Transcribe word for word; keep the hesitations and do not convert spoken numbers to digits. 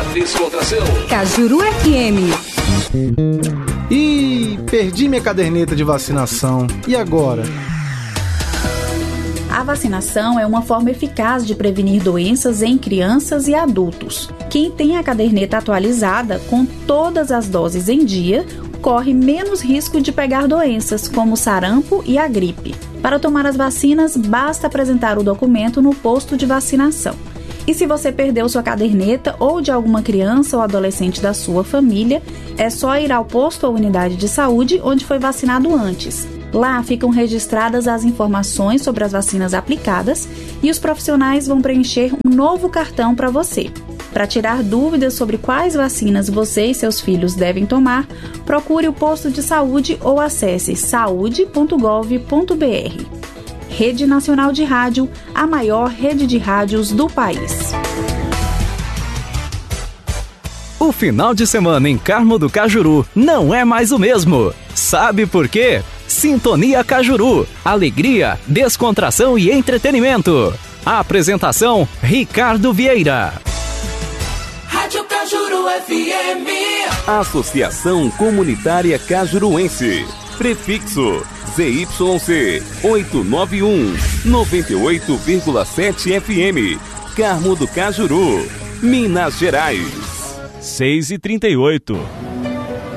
Descontração. Cajuru F M. Ih, perdi minha caderneta de vacinação. E agora? A vacinação é uma forma eficaz de prevenir doenças em crianças e adultos. Quem tem a caderneta atualizada com todas as doses em dia corre menos risco de pegar doenças como o sarampo e a gripe. Para tomar as vacinas, basta apresentar o documento no posto de vacinação. E se você perdeu sua caderneta ou de alguma criança ou adolescente da sua família, é só ir ao posto ou unidade de saúde onde foi vacinado antes. Lá ficam registradas as informações sobre as vacinas aplicadas e os profissionais vão preencher um novo cartão para você. Para tirar dúvidas sobre quais vacinas você e seus filhos devem tomar, procure o posto de saúde ou acesse saúde ponto gov ponto br. Rede Nacional de Rádio, a maior rede de rádios do país. O final de semana em Carmo do Cajuru não é mais o mesmo. Sabe por quê? Sintonia Cajuru, alegria, descontração e entretenimento. A apresentação, Ricardo Vieira. Rádio Cajuru F M. Associação Comunitária Cajuruense. Prefixo Z Y C oitocentos e noventa e um, noventa e oito vírgula sete F M. Carmo do Cajuru, Minas Gerais. seis e trinta e oito.